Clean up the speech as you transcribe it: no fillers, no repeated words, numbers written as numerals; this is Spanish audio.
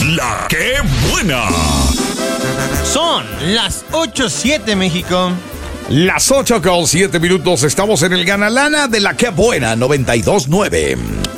La que buena. Son las 8:07 México. Las 8:07 minutos. Estamos en el Gana Lana de La que buena 92.9.